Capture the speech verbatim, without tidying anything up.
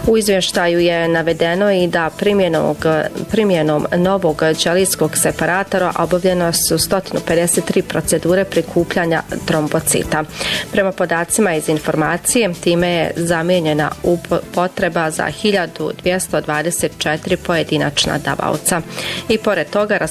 U izvještaju je navedeno i da primjenom, primjenom novog ćelijskog separatora obavljeno su sto pedeset tri procedure prikupljanja trombocita. Prema podacima iz informacije, time je zamijenjena potreba za hiljadu dvjesto dvadeset četiri pojedinačna davaoca. I pored toga